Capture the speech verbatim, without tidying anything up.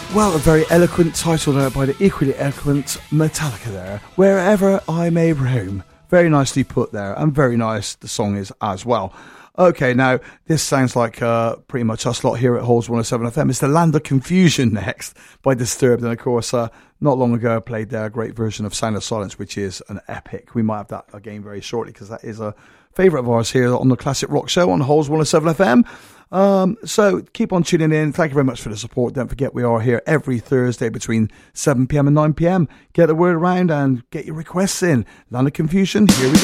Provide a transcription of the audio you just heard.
Well, a very eloquent title there by the equally eloquent Metallica there. Wherever I May Roam. Very nicely put there, and very nice the song is as well. Okay, now, this sounds like uh, pretty much us lot here at Halls one oh seven F M. It's The Land of Confusion next by Disturbed. And of course, uh, not long ago I played their great version of Sound of Silence, which is an epic. We might have that again very shortly, because that is a favourite of ours here on the Classic Rock Show on Halls one oh seven F M. Um, so keep on tuning in. Thank you very much for the support. Don't forget, we are here every Thursday between seven p.m. and nine p.m. Get the word around and get your requests in. Land of Confusion, here we go.